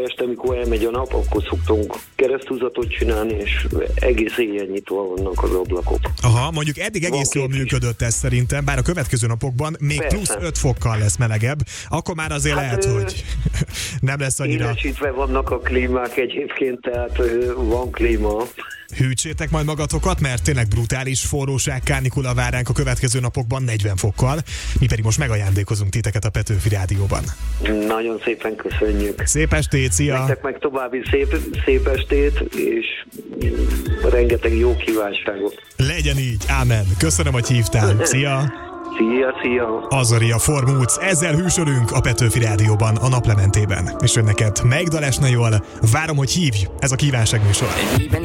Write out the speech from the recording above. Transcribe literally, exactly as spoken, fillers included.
Este, amikor elmegy a nap, akkor szoktunk keresztúzatot csinálni, és egész éjjel nyitva vannak az ablakok. Aha, mondjuk eddig egész jól működött ez szerintem, bár a következő napokban még Persze. plusz öt fokkal lesz melegebb, akkor már azért hát, lehet, ö... hogy nem lesz annyira... Élesítve vannak a klímák egyébként, tehát ö, van klíma. Hűtsétek majd magatokat, mert tényleg brutális forróság, kánikula vár ránk a következő napokban negyven fokkal. Mi pedig most megajándékozunk titeket a Petőfi Rádióban. Nagyon szépen köszönjük. Szép estét, szia! Nektek meg további szép, szép estét, és rengeteg jó kívánságot. Legyen így, ámen. Köszönöm, hogy hívtál. Szia! Szia, szia! Azaria Formúc, ezzel hűsölünk a Petőfi Rádióban, a naplementében. És ön neked Megdalesna jól, várom, hogy hívj, ez a kívánságműsor.